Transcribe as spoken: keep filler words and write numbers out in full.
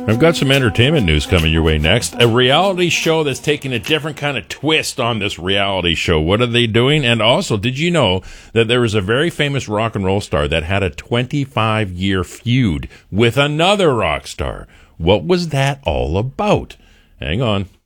I've got some entertainment news coming your way next. A reality show that's taking a different kind of twist on this reality show. What are they doing? And also, did you know that there was a very famous rock and roll star that had a twenty-five year feud with another rock star? What was that all about? Hang on.